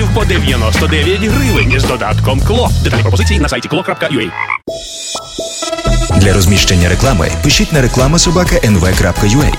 по 99 гривень з додатком КЛО. Деталі пропозиції на сайті klo.ua. Для розміщення реклами пишіть на reklama@nv.ua.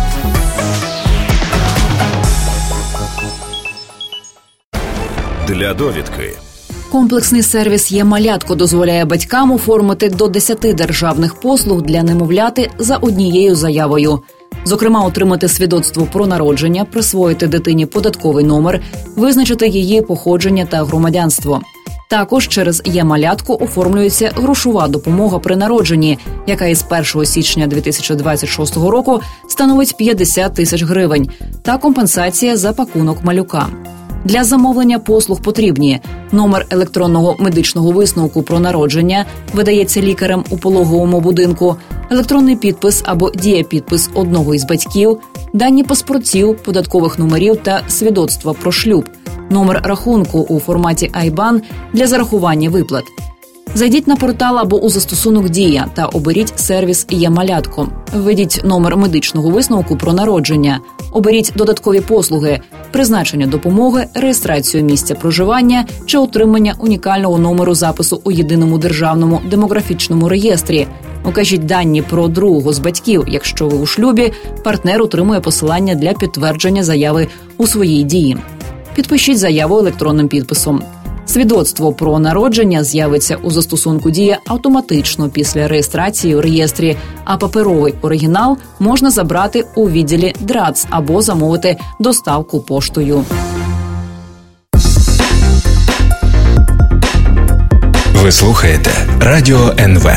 Для довідки. Комплексний сервіс «Є-малятко» дозволяє батькам оформити до 10 державних послуг для немовляти за однією заявою. Зокрема, отримати свідоцтво про народження, присвоїти дитині податковий номер, визначити її походження та громадянство. Також через «Є-малятко» оформлюється грошова допомога при народженні, яка із 1 січня 2026 року становить 50 тисяч гривень, та компенсація за пакунок малюка. Для замовлення послуг потрібні: номер електронного медичного висновку про народження видається лікарем у пологовому будинку, електронний підпис або дієпідпис одного із батьків, дані паспортів, податкових номерів та свідоцтва про шлюб, номер рахунку у форматі IBAN для зарахування виплат. Зайдіть на портал або у застосунок «Дія» та оберіть сервіс «Є-малятко». Введіть номер медичного висновку про народження. Оберіть додаткові послуги, призначення допомоги, реєстрацію місця проживання чи отримання унікального номеру запису у єдиному державному демографічному реєстрі. Укажіть дані про другого з батьків. Якщо ви у шлюбі, партнер отримує посилання для підтвердження заяви у своїй дії. Підпишіть заяву електронним підписом. Свідоцтво про народження з'явиться у застосунку «Дія» автоматично після реєстрації у реєстрі, а паперовий оригінал можна забрати у відділі ДРАЦ або замовити доставку поштою. Ви слухаєте Радіо НВ.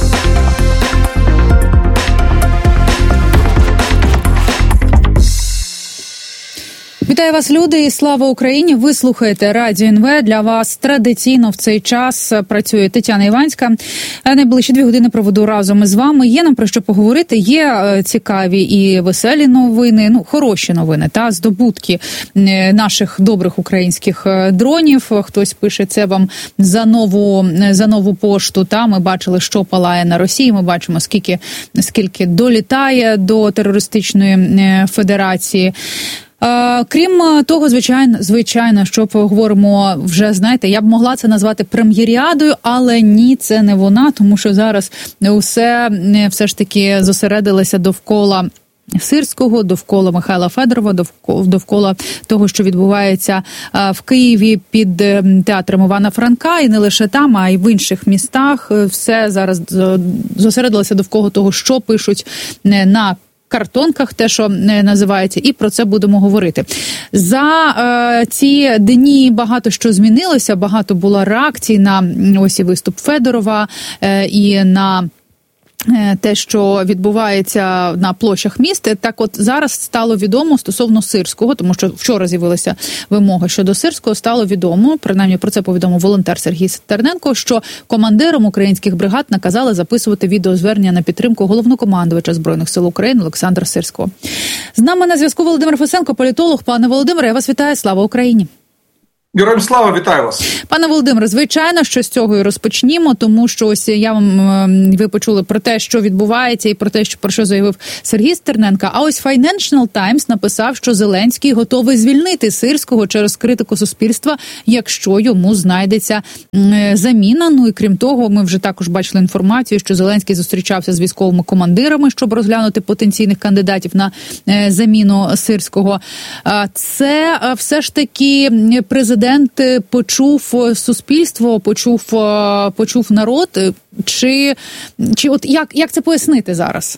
Вітаю вас, люди, і слава Україні! Ви слухаєте Радіо НВ. Для вас традиційно в цей час працює Тетяна Іванська. Найближчі 2 години проведу разом із вами. Є нам про що поговорити. Є цікаві і веселі новини, хороші новини, здобутки наших добрих українських дронів. Хтось пише це вам за нову пошту. Ми бачили, що палає на Росії. Ми бачимо, скільки долітає до терористичної федерації. Крім того, звичайно, що поговоримо вже, знаєте, я б могла це назвати прем'єріадою, але ні, це не вона, тому що зараз все ж таки зосередилося довкола Сирського, довкола Михайла Федорова, довкола того, що відбувається в Києві під театром Івана Франка, і не лише там, а й в інших містах. Все зараз зосередилося довкола того, що пишуть на картонках, те, що називається, і про це будемо говорити. За ці дні багато що змінилося, багато було реакцій на ось і виступ Федорова і на те, що відбувається на площах міст. Так от зараз стало відомо стосовно Сирського, тому що вчора з'явилася вимога щодо Сирського, стало відомо, принаймні про це повідомив волонтер Сергій Стерненко, що командирам українських бригад наказали записувати відеозвернення на підтримку головнокомандувача Збройних сил України Олександра Сирського. З нами на зв'язку Володимир Фесенко, політолог. Пане Володимире, я вас вітаю. Слава Україні! Героям слава, вітаю вас. Пане Володимире, звичайно, що з цього і розпочнімо, тому що ось ви почули про те, що відбувається, і про те, про що заявив Сергій Стерненко. А ось Financial Times написав, що Зеленський готовий звільнити Сирського через критику суспільства, якщо йому знайдеться заміна. Ну і крім того, ми вже також бачили інформацію, що Зеленський зустрічався з військовими командирами, щоб розглянути потенційних кандидатів на заміну Сирського. Це все ж таки президент почув суспільство, почув народ, чи от як це пояснити зараз?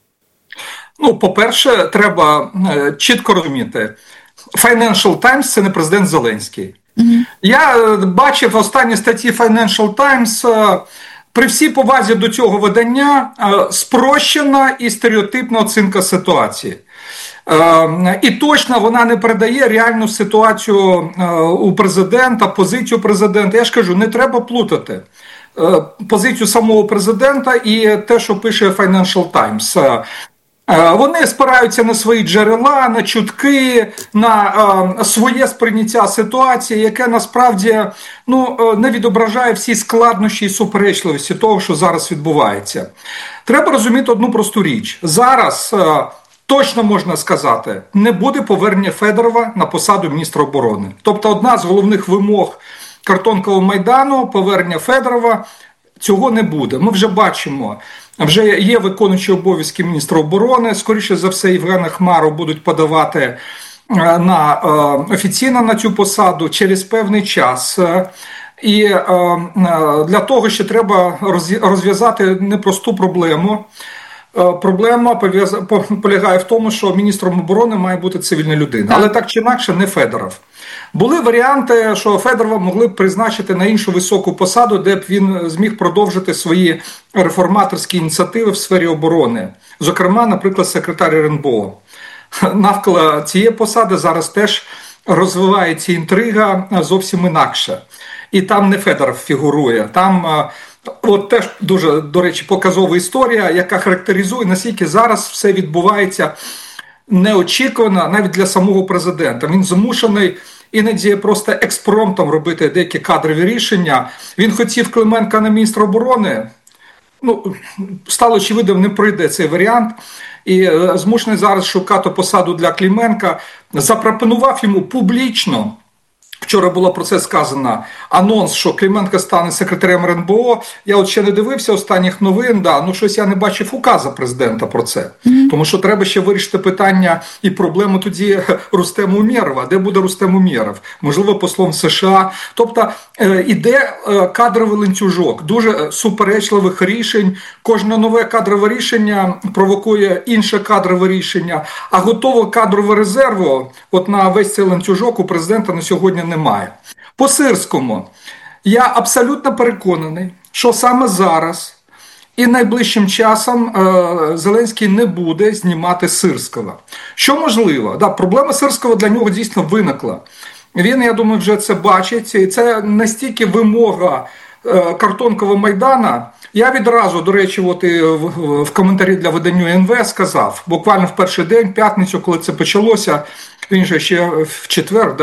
По-перше, треба чітко розуміти, Financial Times – це не президент Зеленський. Я бачив останні статті Financial Times, при всій повазі до цього видання, спрощена і стереотипна оцінка ситуації. І точно вона не передає реальну ситуацію у президента, позицію президента. Я ж кажу, не треба плутати позицію самого президента і те, що пише Financial Times. Вони спираються на свої джерела, на чутки, на своє сприйняття ситуації, яке насправді не відображає всі складнощі і суперечливості того, що зараз відбувається. Треба розуміти одну просту річ. Зараз точно можна сказати, не буде повернення Федорова на посаду міністра оборони. Тобто одна з головних вимог Картонкового Майдану – повернення Федорова, цього не буде. Ми вже бачимо, вже є виконуючий обов'язки міністра оборони, скоріше за все Євгена Хмару будуть подавати офіційно на цю посаду через певний час. І для того ще треба розв'язати непросту проблему. Проблема полягає в тому, що міністром оборони має бути цивільна людина. Але так чи інакше не Федоров. Були варіанти, що Федорова могли б призначити на іншу високу посаду, де б він зміг продовжити свої реформаторські ініціативи в сфері оборони. Зокрема, наприклад, секретар РНБО. Навколо цієї посади зараз теж розвивається інтрига зовсім інакше. І там не Федоров фігурує. Там от теж дуже, до речі, показова історія, яка характеризує, наскільки зараз все відбувається неочікувано навіть для самого президента. Він змушений іноді просто експромтом робити деякі кадрові рішення. Він хотів Клименка на міністра оборони. Стало очевидним, не пройде цей варіант. І змушений зараз шукати посаду для Клименка. Запропонував йому публічно, вчора було про це сказано, анонс, що Клименко стане секретарем РНБО. Я от ще не дивився останніх новин, щось я не бачив указу президента про це. Тому що треба ще вирішити питання і проблему тоді Рустема Умєрова. Де буде Рустем Умєров? Можливо, послом США. Тобто іде кадровий ланцюжок, дуже суперечливих рішень. Кожне нове кадрове рішення провокує інше кадрове рішення. А готового кадрового резерву от на весь цей ланцюжок у президента на сьогодні немає. По Сирському я абсолютно переконаний, що саме зараз і найближчим часом Зеленський не буде знімати Сирського. Що можливо? Проблема Сирського для нього дійсно виникла. Він, я думаю, вже це бачить. І це настільки вимога Картонкового Майдана. Я відразу, до речі, от і в коментарі для видання НВ сказав, буквально в перший день, п'ятницю, коли це почалося, він же ще в четвер,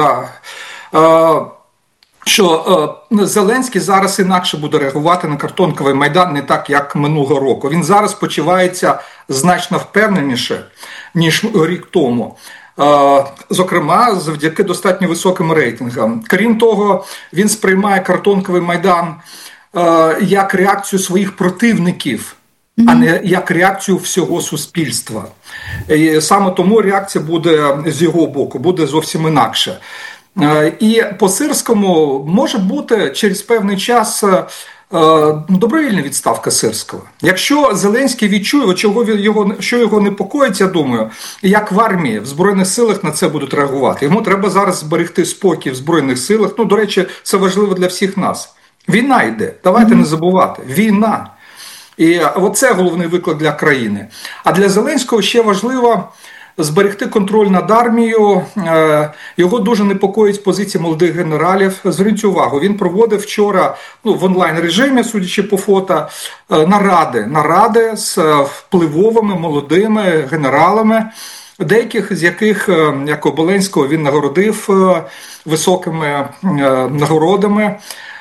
що Зеленський зараз інакше буде реагувати на Картонковий Майдан, не так, як минулого року. Він зараз почувається значно впевненіше, ніж рік тому. Зокрема, завдяки достатньо високим рейтингам. Крім того, він сприймає Картонковий Майдан як реакцію своїх противників, а не як реакцію всього суспільства. І саме тому реакція буде з його боку, буде зовсім інакше. І по Сирському може бути через певний час добровільна відставка Сирського. Якщо Зеленський відчує, що його непокоїть, я думаю, як в армії, в Збройних силах на це будуть реагувати. Йому треба зараз зберегти спокій в Збройних силах. До речі, це важливо для всіх нас. Війна йде, давайте не забувати. Війна. І оце головний виклик для країни. А для Зеленського ще важливо зберегти контроль над армією. Його дуже непокоїть позиції молодих генералів. Зверніть увагу, він проводив вчора в онлайн-режимі, судячи по фото, наради з впливовими молодими генералами, деяких з яких, як Оболенського, він нагородив високими нагородами.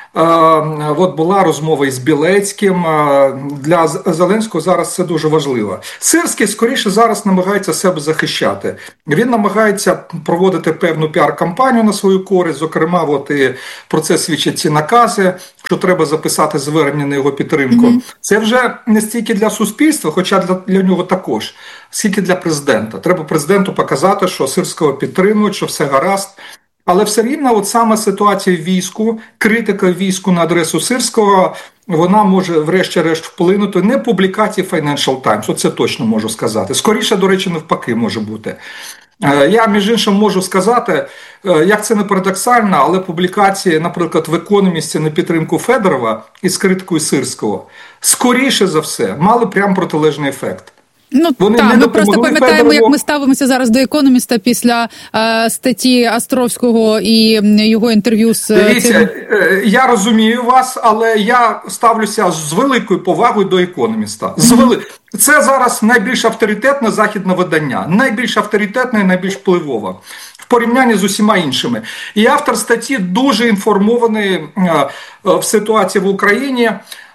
От була розмова із Білецьким. Для Зеленського зараз це дуже важливо. Сирський, скоріше, зараз намагається себе захищати. Він намагається проводити певну піар-кампанію на свою користь. Зокрема, і про це свідчать ці накази, що треба записати звернення на його підтримку. Це вже не стільки для суспільства, хоча для нього також, скільки для президента. Треба президенту показати, що Сирського підтримують, що все гаразд. Але все рівно саме ситуація в війську, критика війську на адресу Сирського, вона може врешті-решт вплинути не публікації Financial Times, це точно можу сказати. Скоріше, до речі, навпаки може бути. Я, між іншим, можу сказати, як це не парадоксально, але публікації, наприклад, в «Економісті» на підтримку Федорова із критикою Сирського, скоріше за все, мали прям протилежний ефект. Ми просто пам'ятаємо, як ми ставимося зараз до «Економіста» після статті Островського і його інтерв'ю з... Дивіться, я розумію вас, але я ставлюся з великою повагою до «Економіста». Це зараз найбільш авторитетне західне видання, найбільш авторитетне і найбільш впливове в порівнянні з усіма іншими. І автор статті дуже інформований в ситуації в Україні.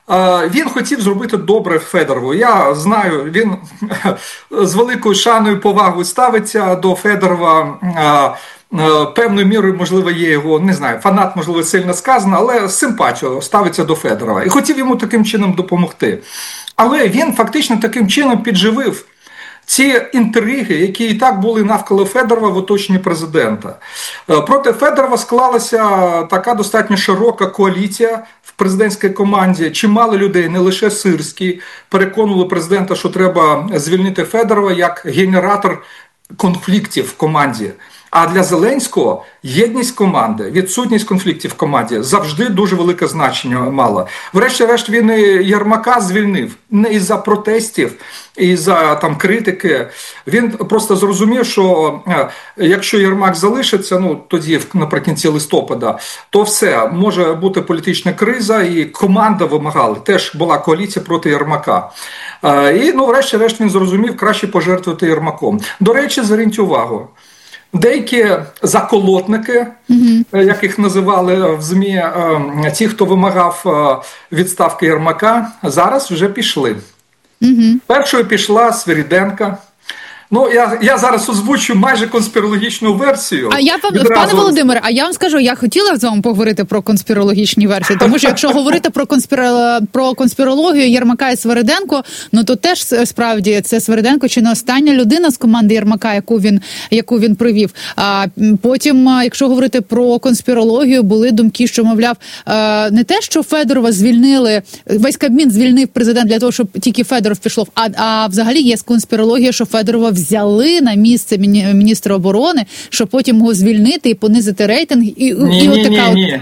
він хотів зробити добре Федорову. Я знаю, він з великою шаною і повагою ставиться до Федорова. Певною мірою, можливо, є його, не знаю, фанат, можливо, сильно сказано, але з симпатією ставиться до Федорова. І хотів йому таким чином допомогти. Але він фактично таким чином підживив ці інтриги, які і так були навколо Федорова в оточенні президента. Проти Федорова склалася така достатньо широка коаліція в президентській команді. Чимало людей, не лише Сирський, переконували президента, що треба звільнити Федорова як генератор конфліктів в команді. А для Зеленського єдність команди, відсутність конфліктів в команді завжди дуже велике значення мала. Врешті-решт він і Єрмака звільнив не із-за протестів, із-за там критики. Він просто зрозумів, що якщо Єрмак залишиться, тоді наприкінці листопада, то все, може бути політична криза, і команда вимагала. Теж була коаліція проти Єрмака. І, врешті-решт він зрозумів, краще пожертвувати Єрмаком. До речі, зверніть увагу. Деякі заколотники, як їх називали в ЗМІ, ті, хто вимагав відставки Єрмака, зараз вже пішли. Першою пішла Свириденко. Я зараз озвучу майже конспірологічну версію. Пане Володимире, я вам скажу, я хотіла з вами поговорити про конспірологічні версії, тому що якщо говорити про конспірологію Єрмака і Свириденко, то теж справді це Свириденко чи не остання людина з команди Єрмака, яку він привів. А потім, якщо говорити про конспірологію, були думки, що, мовляв, не те, що Федорова звільнили, весь Кабмін звільнив президент для того, щоб тільки Федоров пішов, а взагалі є конспірологія, що Федорова взяли на місце міністра оборони, щоб потім його звільнити і понизити рейтинг. Ні.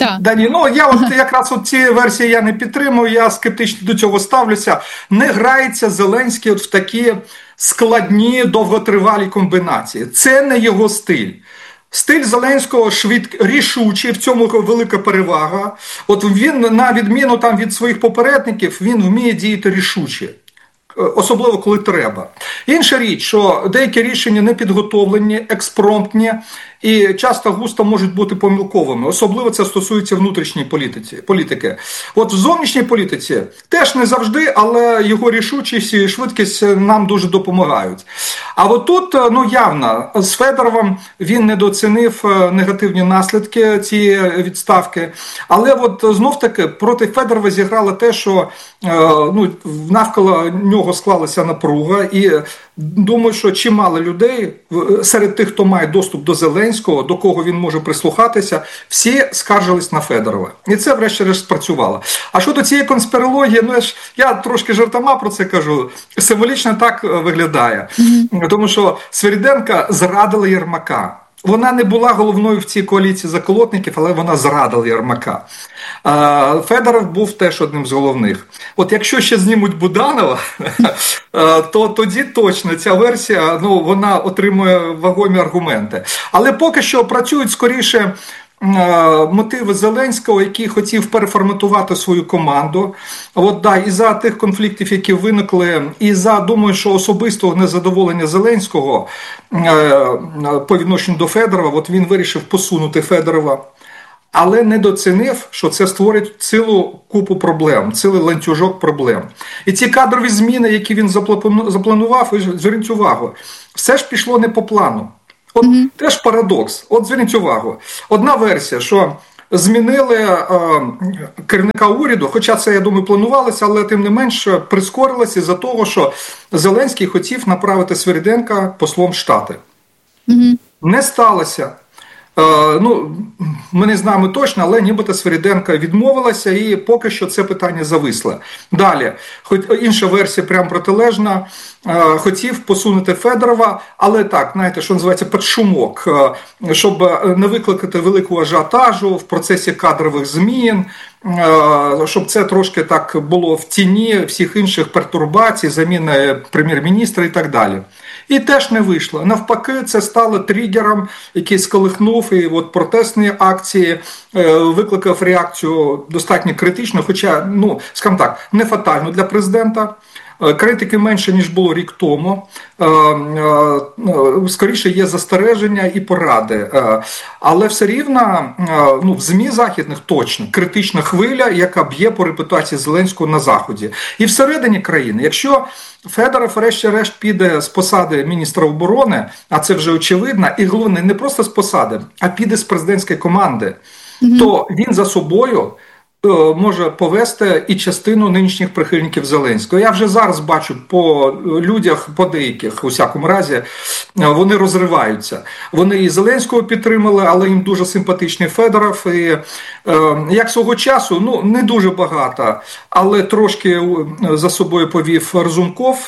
Якраз ці версії я не підтримую, я скептично до цього ставлюся. Не грається Зеленський в такі складні, довготривалі комбінації. Це не його стиль. Стиль Зеленського рішучий, в цьому велика перевага. Він, на відміну від своїх попередників, він вміє діяти рішуче. Особливо, коли треба. Інша річ, що деякі рішення не підготовлені, експромтні і часто густо можуть бути помилковими. Особливо це стосується внутрішньої політики. В зовнішній політиці теж не завжди, але його рішучість і швидкість нам дуже допомагають. А тут, явно, з Федоровим він недооцінив негативні наслідки цієї відставки. Але знов-таки проти Федорова зіграло те, що навколо нього склалася напруга. І думаю, що чимало людей серед тих, хто має доступ до Зеленського, до кого він може прислухатися, всі скаржились на Федорова. І це врешті-решт спрацювало. А щодо цієї конспірології, я трошки жартома про це кажу, символічно так виглядає. Тому що Свириденко зрадила Єрмака. Вона не була головною в цій коаліції заколотників, але вона зрадила Єрмака. Федоров був теж одним з головних. Якщо ще знімуть Буданова, то тоді точно ця версія, вона отримує вагомі аргументи. Але поки що працюють скоріше мотиви Зеленського, який хотів переформатувати свою команду. Із-за тих конфліктів, які виникли, думаю, що особистого незадоволення Зеленського по відношенню до Федорова, він вирішив посунути Федорова. Але недооцінив, що це створить цілу купу проблем, цілий ланцюжок проблем. І ці кадрові зміни, які він запланував, зверніть увагу, все ж пішло не по плану. Теж парадокс. Зверніть увагу. Одна версія, що змінили керівника уряду, хоча це, я думаю, планувалося, але тим не менш прискорилося із-за того, що Зеленський хотів направити Свириденка послом в Штати. Не сталося. Ми не знаємо точно, але нібито Свириденко відмовилася і поки що це питання зависло. Далі, інша версія прямо протилежна, хотів посунути Федорова, але так, знаєте, що називається під шумок, щоб не викликати великого ажіотажу в процесі кадрових змін, щоб це трошки так було в тіні всіх інших пертурбацій, заміни прем'єр-міністра і так далі. І теж не вийшло. Навпаки, це стало тригером, який сколихнув, і протестні акції викликав реакцію достатньо критичну, хоча, скажімо так, не фатальну для президента. Критики менше, ніж було рік тому. Скоріше є застереження і поради. Але все рівно, в ЗМІ західних точно критична хвиля, яка б'є по репутації Зеленського на Заході. І всередині країни, якщо Федоров врешті-решт піде з посади міністра оборони, а це вже очевидно, і головне, не просто з посади, а піде з президентської команди, то він за собою може повести і частину нинішніх прихильників Зеленського. Я вже зараз бачу по людях, по деяких, у всякому разі, вони розриваються. Вони і Зеленського підтримали, але їм дуже симпатичний Федоров. І як свого часу, не дуже багато, але трошки за собою повів Разумков.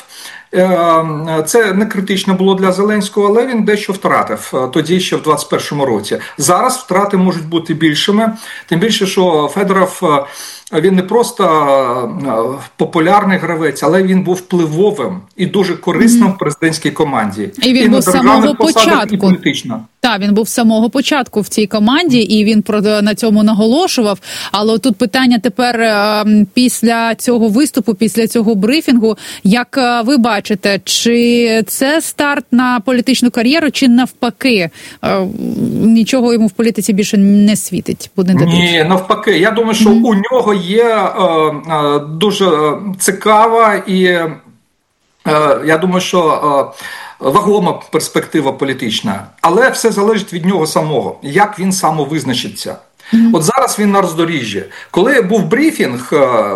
Це не критично було для Зеленського, але він дещо втратив тоді ще в 21-му році. Зараз втрати можуть бути більшими, тим більше, що Федоров, він не просто популярний гравець, але він був впливовим і дуже корисним в президентській команді. І він був з самого початку. Так, він був з самого початку в цій команді, і він на цьому наголошував. Але тут питання тепер після цього виступу, після цього брифінгу, як ви бачите, чи це старт на політичну кар'єру, чи навпаки, нічого йому в політиці більше не світить? Ні, навпаки. Я думаю, що у нього є дуже цікава і я думаю, що вагома перспектива політична. Але все залежить від нього самого, як він самовизначиться. От зараз він на роздоріжжі. Коли був брифінг,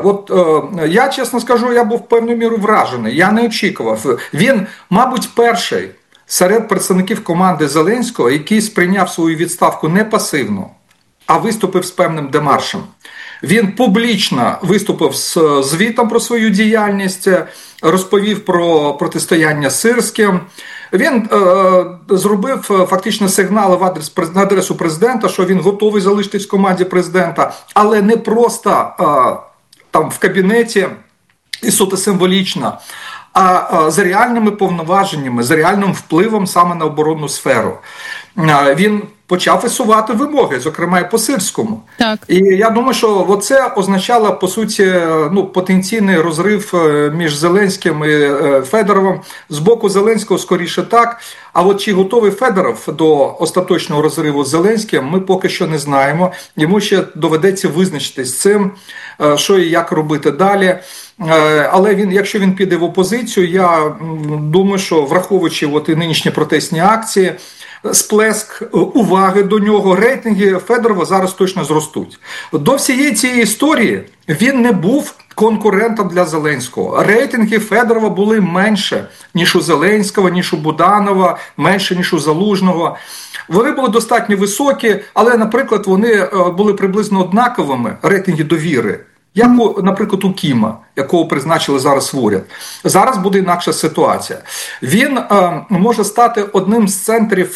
я, чесно скажу, я був певною мірою вражений. Я не очікував. Він, мабуть, перший серед представників команди Зеленського, який сприйняв свою відставку не пасивно, а виступив з певним демаршем. Він публічно виступив з звітом про свою діяльність, розповів про протистояння з Сирським. Він зробив фактично сигнали на адресу президента, що він готовий залишитись в команді президента, але не просто там в кабінеті і суто символічно, а з реальними повноваженнями, з реальним впливом саме на оборонну сферу. Він почав висувати вимоги, зокрема і по Сирському. Так. І я думаю, що це означало, по суті, потенційний розрив між Зеленським і Федоровим. З боку Зеленського скоріше так. А от чи готовий Федоров до остаточного розриву з Зеленським, ми поки що не знаємо. Йому ще доведеться визначитись з цим, що і як робити далі. Але якщо він піде в опозицію, я думаю, що враховуючи і нинішні протестні акції, сплеск уваги до нього, рейтинги Федорова зараз точно зростуть. До всієї цієї історії він не був конкурентом для Зеленського. Рейтинги Федорова були менше, ніж у Зеленського, ніж у Буданова, менше, ніж у Залужного. Вони були достатньо високі, але, наприклад, вони були приблизно однаковими, рейтинги довіри, як, наприклад, у Кіма, якого призначили зараз в уряд. Зараз буде інакша ситуація. Він може стати одним з центрів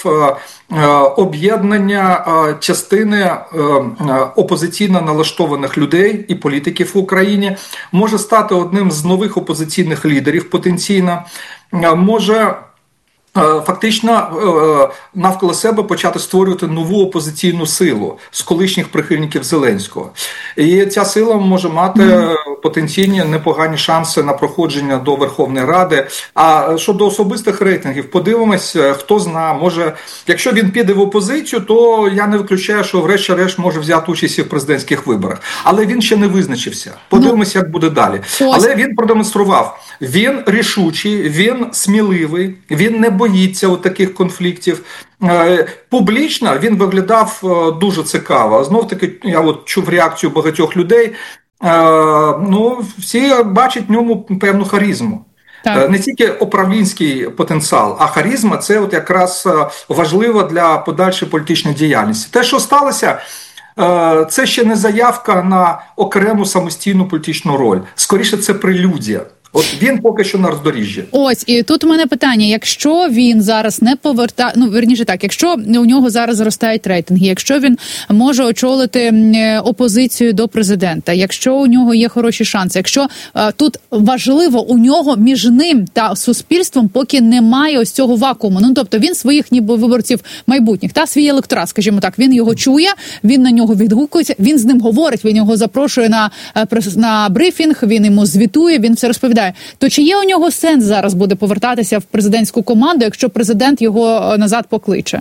об'єднання частини опозиційно налаштованих людей і політиків в Україні, може стати одним з нових опозиційних лідерів потенційно, може фактично навколо себе почати створювати нову опозиційну силу з колишніх прихильників Зеленського. І ця сила може мати потенційні непогані шанси на проходження до Верховної Ради. А щодо особистих рейтингів, подивимось, хто знає, може, якщо він піде в опозицію, то я не виключаю, що врешті-решт може взяти участь і в президентських виборах. Але він ще не визначився. Подивимося, як буде далі. Але він продемонстрував, він рішучий, він сміливий, він не боїться от таких конфліктів. Публічно він виглядав дуже цікаво. Знов-таки, я чув реакцію багатьох людей. Всі бачать в ньому певну харизму. Так. Не тільки управлінський потенціал, а харизма – це якраз важливо для подальшої політичної діяльності. Те, що сталося, це ще не заявка на окрему самостійну політичну роль. Скоріше, це прелюдія. От він поки що на роздоріжжі. Ось, і тут у мене питання, якщо він зараз не повертає, якщо у нього зараз зростають рейтинги, якщо він може очолити опозицію до президента, якщо у нього є хороші шанси, якщо тут важливо, у нього між ним та суспільством поки немає ось цього вакууму. Тобто він своїх ніби виборців майбутніх, свій електорат, скажімо так, він його чує, він на нього відгукується, він з ним говорить, він його запрошує на брифінг, він йому звітує, він все розповідає. вистачає. То чи є у нього сенс зараз буде повертатися в президентську команду, якщо президент його назад покличе?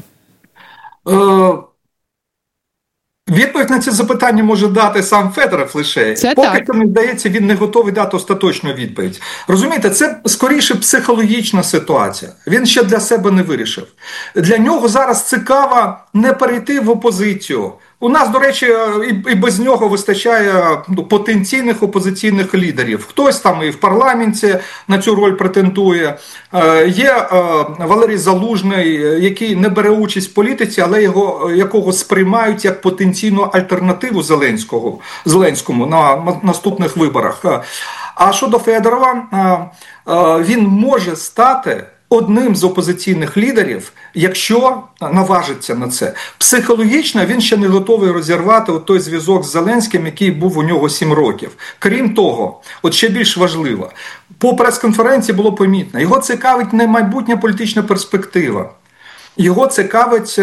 Відповідь на ці запитання може дати сам Федоров лише. Поки що, мені здається, він не готовий дати остаточну відповідь. Розумієте, це скоріше психологічна ситуація. Він ще для себе не вирішив. Для нього зараз цікаво не перейти в опозицію. У нас, до речі, і без нього вистачає потенційних опозиційних лідерів. Хтось там і в парламенті на цю роль претендує. Є Валерій Залужний, який не бере участь в політиці, але якого сприймають як потенційну альтернативу Зеленському на наступних виборах. А щодо Федорова, він може стати одним з опозиційних лідерів, якщо наважиться на це. Психологічно він ще не готовий розірвати той зв'язок з Зеленським, який був у нього 7 років. Крім того, от ще більш важливо, по прес-конференції було помітно, його цікавить не майбутня політична перспектива. Його цікавить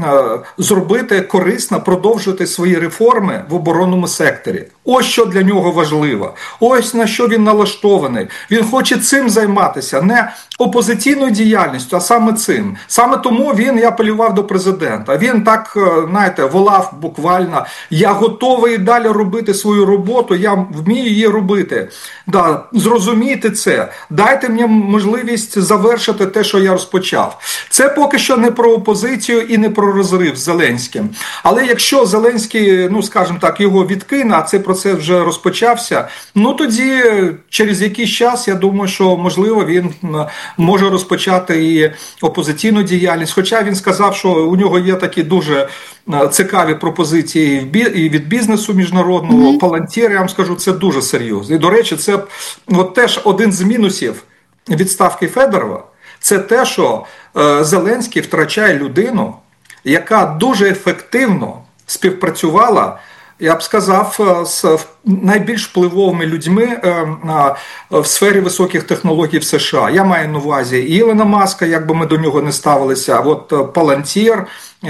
зробити корисно, продовжити свої реформи в оборонному секторі. Ось що для нього важливо. Ось на що він налаштований. Він хоче цим займатися, не опозиційною діяльністю, а саме цим. Саме тому він і апелював до президента. Він так, знаєте, волав буквально: я готовий далі робити свою роботу, я вмію її робити. Да, зрозумійте це. Дайте мені можливість завершити те, що я розпочав. Це поки що не про опозицію і не про розрив з Зеленським. Але якщо Зеленський, скажімо так, його відкине, а цей процес вже розпочався, тоді через якийсь час, я думаю, що, можливо, він може розпочати і опозиційну діяльність. Хоча він сказав, що у нього є такі дуже цікаві пропозиції і від бізнесу міжнародного, Palantir, я вам скажу, це дуже серйозно. І, до речі, це теж один з мінусів відставки Федорова. Це те, що Зеленський втрачає людину, яка дуже ефективно співпрацювала, я б сказав, з найбільш впливовими людьми в сфері високих технологій в США. Я маю на увазі і Ілона Маска, як би ми до нього не ставилися, от Palantir,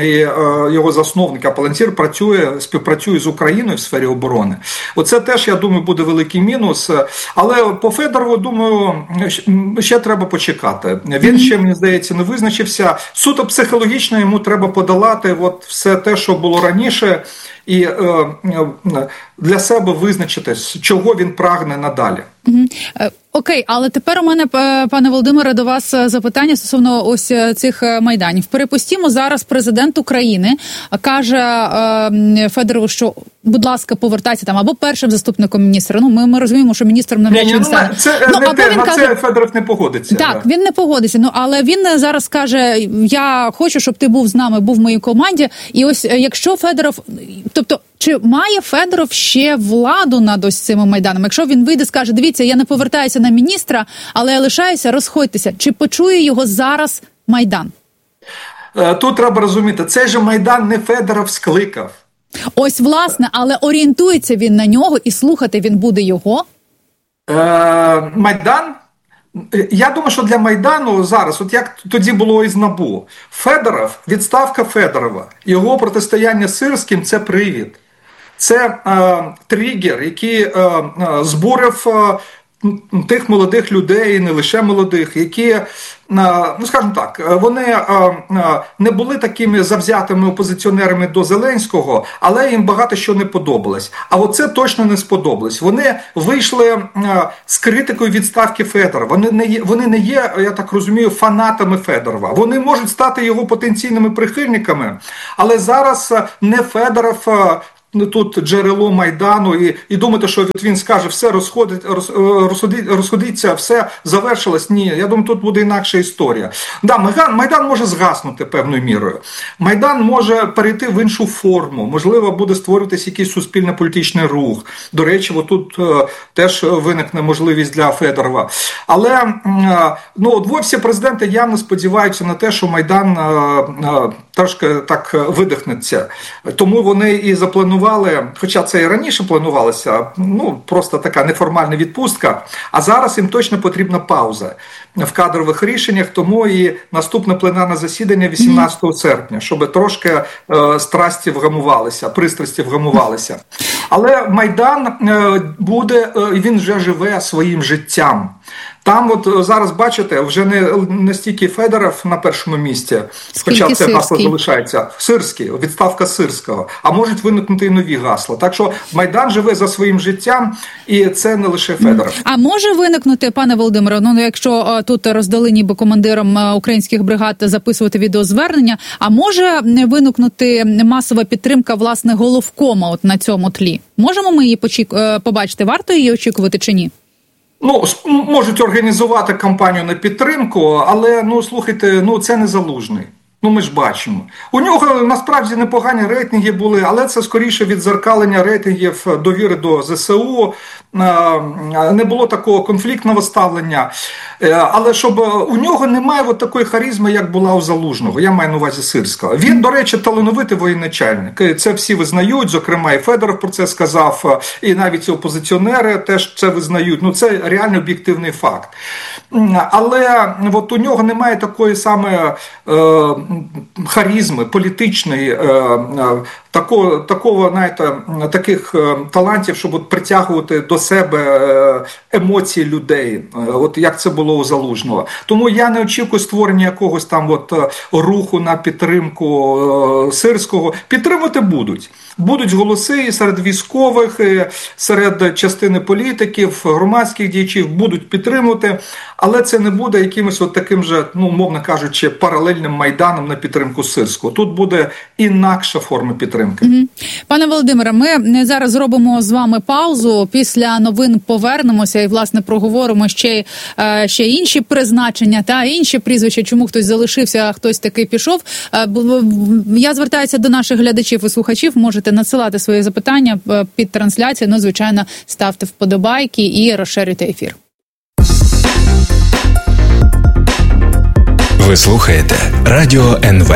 його засновник, а Palantir співпрацює з Україною в сфері оборони. Оце теж, я думаю, буде великий мінус. Але по Федорову, думаю, ще треба почекати. Він ще, мені здається, не визначився. Суто психологічно йому треба подолати все те, що було раніше, і для себе визначитись, чого він прагне надалі. Окей, але тепер у мене, пане Володимире, до вас запитання стосовно ось цих майданів. Перепустімо, зараз президент України каже Федорову, що, будь ласка, повертайся там або першим заступником міністра. Ми розуміємо, що міністром навряд чи він стане. Це Федоров не погодиться. Так, він не погодиться. Але він зараз каже: я хочу, щоб ти був з нами, був в моїй команді. І ось якщо Федоров, тобто, чи має Федоров ще владу над ось цими майданами? Якщо він вийде, скаже: дивіться, я не повертаюся на міністра, але я лишаюся, розходьтеся. Чи почує його зараз Майдан? Тут треба розуміти, цей же Майдан не Федоров скликав. Ось, власне, але орієнтується він на нього і слухати він буде його? Майдан? Я думаю, що для Майдану зараз, от як тоді було із НАБУ, Федоров, відставка Федорова, його протистояння з Сирським – це привід. Це тригер, який збурив тих молодих людей, і не лише молодих, які, скажімо так, вони не були такими завзятими опозиціонерами до Зеленського, але їм багато що не подобалось. А оце точно не сподобалось. Вони вийшли з критикою відставки Федорова. Вони не є, я так розумію, фанатами Федорова. Вони можуть стати його потенційними прихильниками, але зараз не Федоров тут джерело Майдану, і думати, що він скаже, все розходиться, все завершилось. Ні, я думаю, тут буде інакша історія. Да, Майдан може згаснути певною мірою. Майдан може перейти в іншу форму, можливо, буде створюватися якийсь суспільно-політичний рух. До речі, тут теж виникне можливість для Федорова. Але всі президенти явно сподіваються на те, що Майдан трошки так видихнеться. Тому вони і запланували, хоча це і раніше планувалося, просто така неформальна відпустка, а зараз їм точно потрібна пауза в кадрових рішеннях, тому і наступне пленарне засідання 18 серпня, щоб трошки пристрасті вгамувалися. Але Майдан буде, він вже живе своїм життям. Там от зараз, бачите, вже не стільки Федоров на першому місці, хоча це гасло залишається. Сирський, відставка Сирського. А можуть виникнути і нові гасла. Так що Майдан живе за своїм життям, і це не лише Федоров. А може виникнути, пане Володимире, якщо тут роздали ніби командирам українських бригад записувати відеозвернення, а може виникнути масова підтримка, власне, головкома от на цьому тлі? Можемо ми її побачити? Варто її очікувати чи ні? Можуть організувати кампанію на підтримку, але, слухайте, це не Залужний. Ми ж бачимо. У нього, насправді, непогані рейтинги були, але це скоріше віддзеркалення рейтингів довіри до ЗСУ. Не було такого конфліктного ставлення. Але щоб у нього немає такої харизми, як була у Залужного. Я маю на увазі Сирського. Він, до речі, талановитий воєначальник. Це всі визнають, зокрема і Федоров про це сказав, і навіть опозиціонери теж це визнають. Це реально об'єктивний факт. Але у нього немає такої саме харизми, політичної, таких талантів, щоб притягувати до себе емоції людей, як це було у Залужного. Тому я не очікую створення якогось там руху на підтримку Сирського. Підтримувати будуть. Будуть голоси і серед військових, і серед частини політиків, громадських діячів будуть підтримувати, але це не буде якимось таким же, мовно кажучи, паралельним Майданом на підтримку Сирського. Тут буде інакша форма підтримки. Пане Володимире, ми зараз зробимо з вами паузу. Після новин повернемося і, власне, проговоримо ще інші призначення та інші прізвища, чому хтось залишився, а хтось таки пішов. Я звертаюся до наших глядачів і слухачів. Можете надсилати свої запитання під трансляцією. Звичайно, ставте вподобайки і розширюйте ефір. Ви слухаєте Радіо НВ.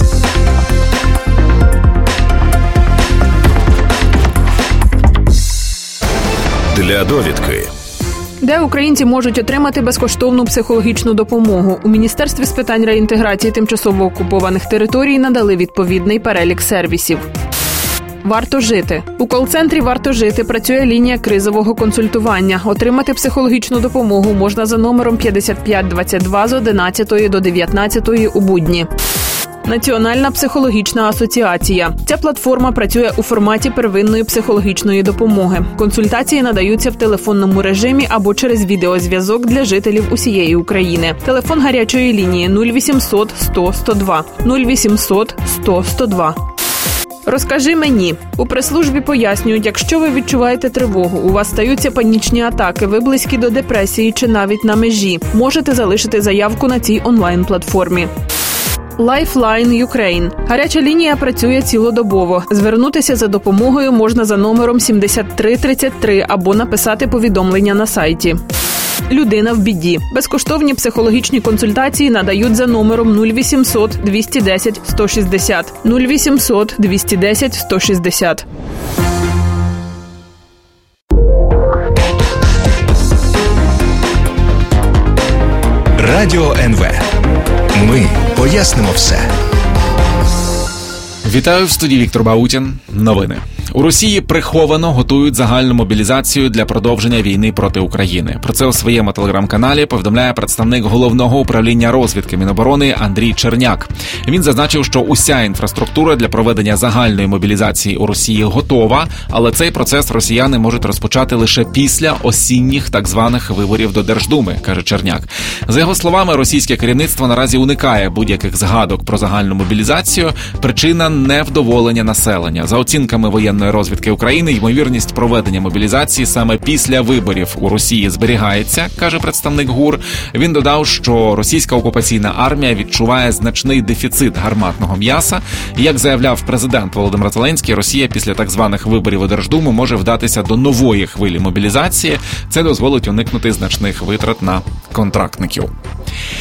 Для довідки. Де українці можуть отримати безкоштовну психологічну допомогу? У Міністерстві з питань реінтеграції тимчасово окупованих територій надали відповідний перелік сервісів. Варто жити. У кол-центрі «Варто жити» працює лінія кризового консультування. Отримати психологічну допомогу можна за номером 5522 з 11 до 19 у будні. Національна психологічна асоціація. Ця платформа працює у форматі первинної психологічної допомоги. Консультації надаються в телефонному режимі або через відеозв'язок для жителів усієї України. Телефон гарячої лінії 0800 100 102. 0800 100 102. Розкажи мені. У прес-службі пояснюють, якщо ви відчуваєте тривогу, у вас стаються панічні атаки, ви близькі до депресії чи навіть на межі, можете залишити заявку на цій онлайн-платформі. Lifeline Ukraine. Гаряча лінія працює цілодобово. Звернутися за допомогою можна за номером 7333 або написати повідомлення на сайті. Людина в біді. Безкоштовні психологічні консультації надають за номером 0800 210 160. 0800 210 160. Радіо НВ. Ми пояснимо все. Вітаю в студії Віктор Баутін. Новини. У Росії приховано готують загальну мобілізацію для продовження війни проти України. Про це у своєму телеграм-каналі повідомляє представник Головного управління розвідки Міноборони Андрій Черняк. Він зазначив, що уся інфраструктура для проведення загальної мобілізації у Росії готова, але цей процес росіяни можуть розпочати лише після осінніх так званих виборів до Держдуми, каже Черняк. За його словами, російське керівництво наразі уникає будь-яких згадок про загальну мобілізацію. Причина – невдоволення населення. За оцінками воєнної розвідки України, ймовірність проведення мобілізації саме після виборів у Росії зберігається, каже представник ГУР. Він додав, що російська окупаційна армія відчуває значний дефіцит гарматного м'яса. І, як заявляв президент Володимир Зеленський, Росія після так званих виборів у Держдуму може вдатися до нової хвилі мобілізації. Це дозволить уникнути значних витрат на контрактників.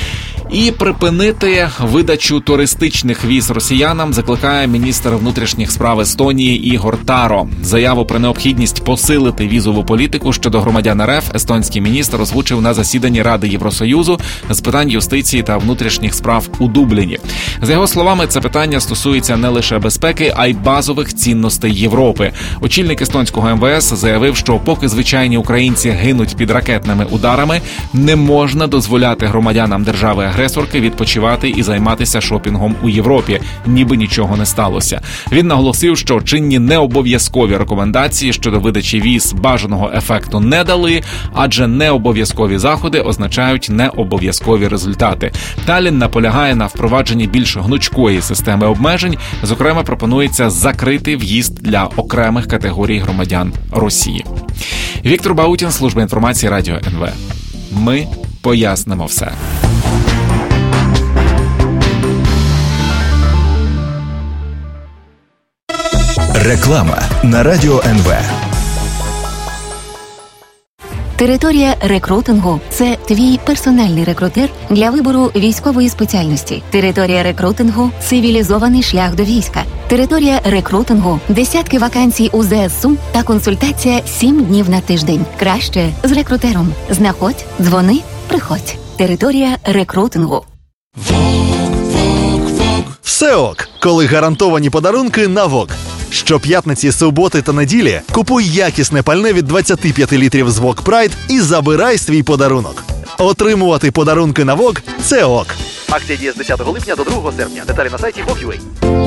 І припинити видачу туристичних віз росіянам закликає міністр внутрішніх справ Естонії Ігор Таро. Заяву про необхідність посилити візову політику щодо громадян РФ естонський міністр озвучив на засіданні Ради Євросоюзу з питань юстиції та внутрішніх справ у Дубліні. За його словами, це питання стосується не лише безпеки, а й базових цінностей Європи. Очільник естонського МВС заявив, що поки звичайні українці гинуть під ракетними ударами, не можна дозволяти громадянам держави-агресорки відпочивати і займатися шопінгом у Європі, ніби нічого не сталося. Він наголосив, що чинні необов'язкові рекомендації щодо видачі віз бажаного ефекту не дали, адже необов'язкові заходи означають необов'язкові результати. Таллін наполягає на впровадженні більш гнучкої системи обмежень, зокрема пропонується закрити в'їзд для окремих категорій громадян Росії. Віктор Баутін, служба інформації Радіо НВ. Ми пояснимо все. Реклама на Радіо НВ. Територія рекрутингу – це твій персональний рекрутер для вибору військової спеціальності. Територія рекрутингу – цивілізований шлях до війська. Територія рекрутингу – десятки вакансій у ЗСУ та консультація 7 днів на тиждень. Краще з рекрутером. Знаходь, дзвони, приходь. Територія рекрутингу. Все ок, коли гарантовані подарунки на ВОК. Щоп'ятниці, суботи та неділі купуй якісне пальне від 25 літрів з ВОК Прайд і забирай свій подарунок. Отримувати подарунки на ВОК – це ок. Акція діє з 10 липня до 2 серпня. Деталі на сайті VOK.UA.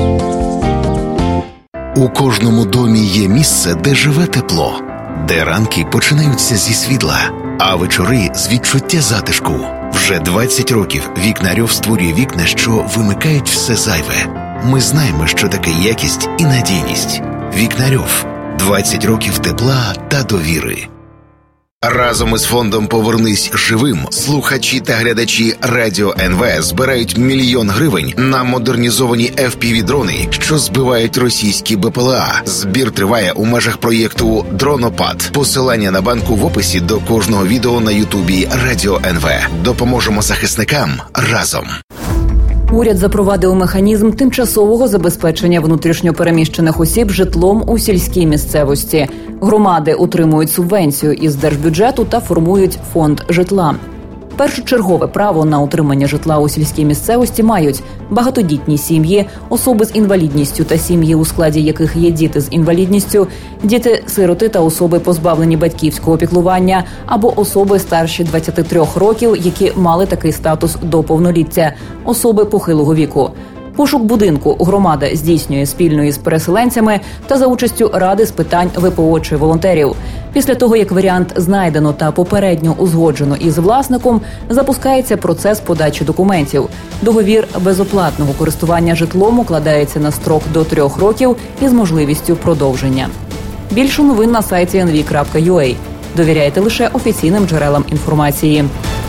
У кожному домі є місце, де живе тепло, де ранки починаються зі світла, а вечори – з відчуття затишку. Вже 20 років Вікнарьов створює вікна, що вимикають все зайве. Ми знаємо, що таке якість і надійність. Вікнарьов. 20 років тепла та довіри. Разом із фондом «Повернись живим» слухачі та глядачі Радіо НВ збирають 1 мільйон гривень на модернізовані FPV-дрони, що збивають російські БПЛА. Збір триває у межах проєкту «Дронопад». Посилання на банку в описі до кожного відео на Ютубі Радіо НВ. Допоможемо захисникам разом. Уряд запровадив механізм тимчасового забезпечення внутрішньопереміщених осіб житлом у сільській місцевості. Громади отримують субвенцію із держбюджету та формують фонд житла. Першочергове право на утримання житла у сільській місцевості мають багатодітні сім'ї, особи з інвалідністю та сім'ї, у складі яких є діти з інвалідністю, діти-сироти та особи, позбавлені батьківського піклування, або особи старші 23 років, які мали такий статус до повноліття, особи похилого віку. Пошук будинку громада здійснює спільно із переселенцями та за участю Ради з питань ВПО чи волонтерів. Після того, як варіант знайдено та попередньо узгоджено із власником, запускається процес подачі документів. Договір безоплатного користування житлом укладається на строк до 3 років із можливістю продовження. Більше новин на сайті nv.ua. Довіряйте лише офіційним джерелам інформації.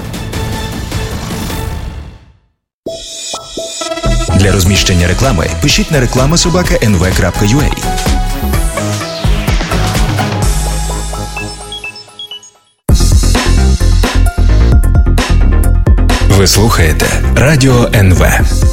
Для розміщення реклами пишіть на reklama@nv.ua. Ви слухаєте Радіо НВ.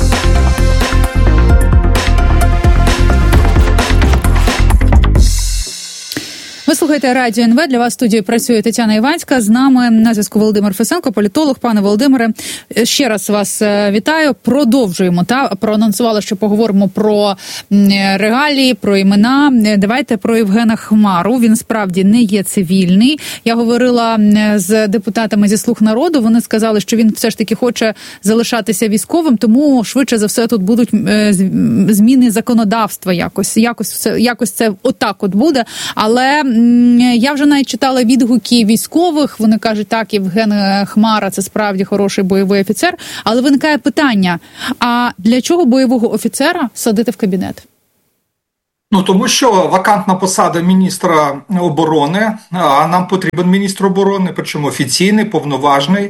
Ви слухаєте Радіо НВ. Для вас в студії працює Тетяна Іванська. З нами на зв'язку Володимир Фесенко, політолог. Пане Володимире, ще раз вас вітаю. Продовжуємо. Проанонсували, що поговоримо про регалії, про імена. Давайте про Євгена Хмару. Він справді не є цивільний. Я говорила з депутатами зі «Слуг народу». Вони сказали, що він все ж таки хоче залишатися військовим, тому швидше за все тут будуть зміни законодавства якось це отак от буде. Але я вже навіть читала відгуки військових, вони кажуть, так, Євген Хмара – це справді хороший бойовий офіцер, але виникає питання, а для чого бойового офіцера садити в кабінет? Тому що вакантна посада міністра оборони, а нам потрібен міністр оборони, причому офіційний, повноважний,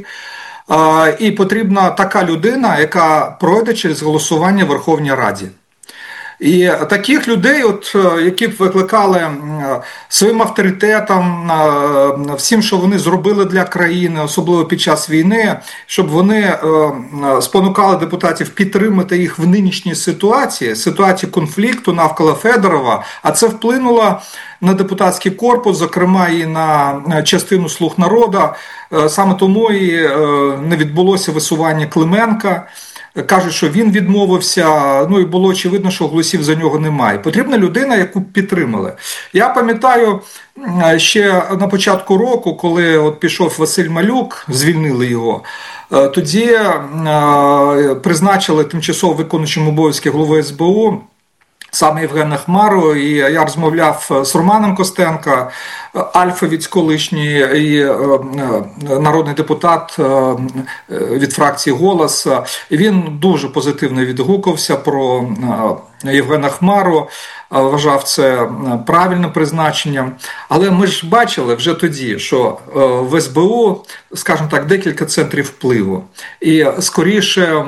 і потрібна така людина, яка пройде через голосування в Верховній Раді. І таких людей, які б викликали своїм авторитетом, всім, що вони зробили для країни, особливо під час війни, щоб вони спонукали депутатів підтримати їх в нинішній ситуації конфлікту навколо Федорова, а це вплинуло на депутатський корпус, зокрема і на частину «Слуг народу». Саме тому і не відбулося висування Клименка. Кажуть, що він відмовився, і було очевидно, що голосів за нього немає. Потрібна людина, яку підтримали. Я пам'ятаю, ще на початку року, коли пішов Василь Малюк, звільнили його, тоді призначили тимчасово виконуючим обов'язки голови СБУ саме Євгена Хмару, і я розмовляв з Романом Костенко, альфовець колишній і народний депутат від фракції «Голос». І він дуже позитивно відгукався про Євгена Хмару, вважав це правильним призначенням. Але ми ж бачили вже тоді, що в СБУ, скажімо так, декілька центрів впливу. І скоріше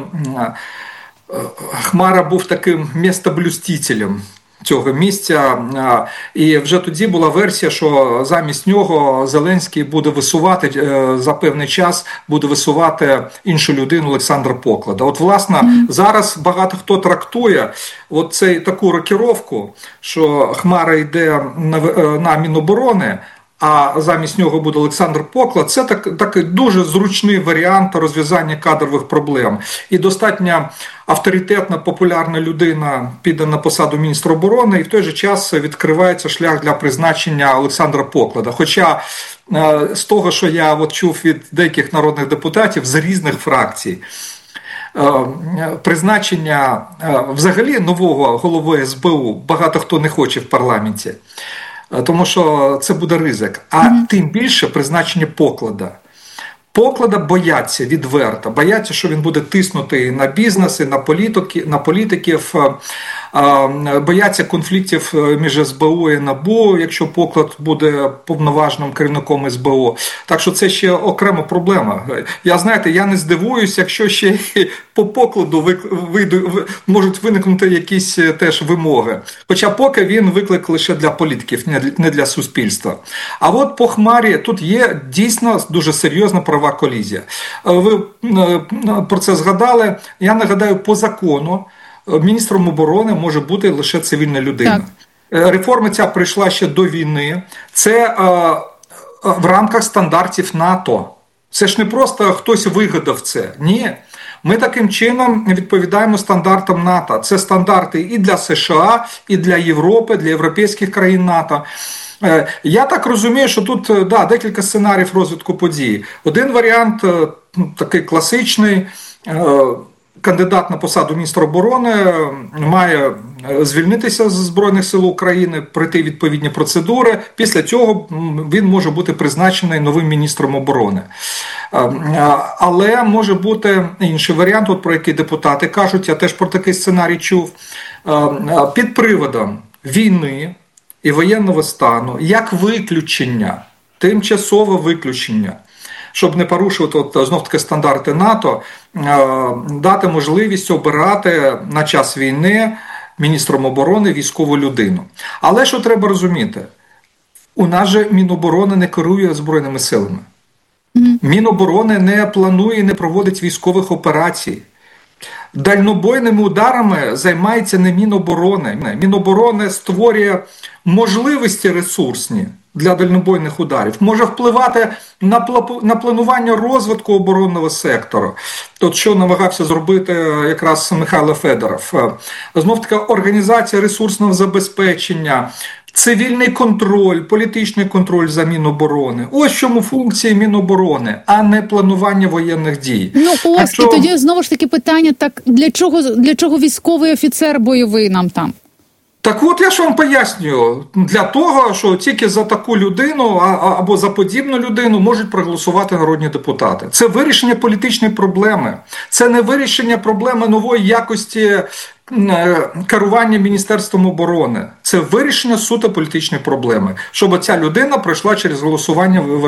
Хмара був таким містоблюстителем цього місця, і вже тоді була версія, що замість нього Зеленський буде висувати, за певний час буде висувати іншу людину, Олександра Поклада. Власне, зараз багато хто трактує таку рокіровку, що Хмара йде на Міноборони, а замість нього буде Олександр Поклад. Це такий дуже зручний варіант розв'язання кадрових проблем. І достатньо авторитетна, популярна людина піде на посаду міністра оборони, і в той же час відкривається шлях для призначення Олександра Поклада. Хоча з того, що я чув від деяких народних депутатів з різних фракцій, призначення взагалі нового голови СБУ багато хто не хоче в парламенті. Тому що це буде ризик. А тим більше призначення Поклада. Поклада бояться відверто, бояться, що він буде тиснути на бізнес, і на політиків, бояться конфліктів між СБУ і НАБУ, якщо Поклад буде повноважним керівником СБУ. Так що це ще окрема проблема. Я не здивуюся, якщо ще по Покладу можуть виникнути якісь теж вимоги. Хоча поки він виклик лише для політиків, не для суспільства. А по Хмарі тут є дійсно дуже серйозна права колізія. Ви про це згадали. Я нагадаю, по закону міністром оборони може бути лише цивільна людина. Так. Реформа ця прийшла ще до війни. Це в рамках стандартів НАТО. Це ж не просто хтось вигадав це. Ні. Ми таким чином відповідаємо стандартам НАТО. Це стандарти і для США, і для Європи, для європейських країн НАТО. Я так розумію, що тут декілька сценаріїв розвитку подій. Один варіант, такий класичний, кандидат на посаду міністра оборони має звільнитися з Збройних сил України, пройти відповідні процедури. Після цього він може бути призначений новим міністром оборони. Але може бути інший варіант, про який депутати кажуть, я теж про такий сценарій чув, під приводом війни і воєнного стану, як виключення, тимчасове виключення, щоб не порушувати знов-таки стандарти НАТО, дати можливість обирати на час війни міністром оборони військову людину. Але що треба розуміти? У нас же Міноборони не керує Збройними силами. Міноборони не планує і не проводить військових операцій. Дальнобойними ударами займається не Міноборони. Міноборони створює можливості ресурсні для дальнобойних ударів, може впливати на планування розвитку оборонного сектору. От що намагався зробити якраз Михайло Федоров. Знов-таки організація ресурсного забезпечення, цивільний контроль, політичний контроль за Міноборони. Ось чому функції Міноборони, а не планування воєнних дій. І тоді знову ж таки питання, так для чого військовий офіцер бойовий нам там? Так я ж вам пояснюю, для того, що тільки за таку людину або за подібну людину можуть проголосувати народні депутати. Це вирішення політичної проблеми. Це не вирішення проблеми нової якості керування Міністерством оборони. Це вирішення суто політичної проблеми, щоб ця людина пройшла через голосування в